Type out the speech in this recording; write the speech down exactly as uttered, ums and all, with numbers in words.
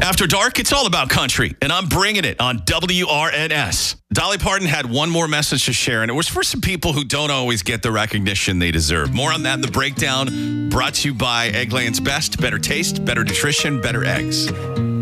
After dark, it's all about country, and I'm bringing it on W R N S. Dolly Parton had one more message to share, and it was for some people who don't always get the recognition they deserve. More on that in the breakdown, brought to you by Eggland's Best. Better taste, better nutrition, better eggs.